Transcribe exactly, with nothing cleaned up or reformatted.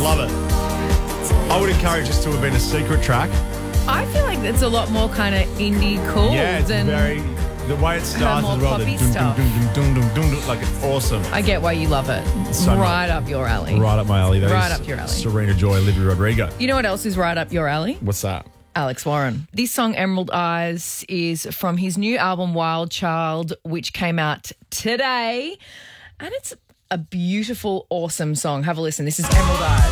Love it. I would encourage this to have been a secret track. I feel like it's a lot more kind of indie cool Yeah, it's than very... The way it starts more as well, the poppy dum, dum, stuff. dum, dum, dum, dum, dum, dum, like it's awesome. I get why you love it. So right much. up your alley. Right up my alley. That Right is up your alley. Serena Joy, Olivia Rodrigo. You know what else is right up your alley? What's that? Alex Warren. This song, Emerald Eyes, is from his new album, Wild Child, which came out today. And it's a beautiful, awesome song. Have a listen. This is Emerald Eyes.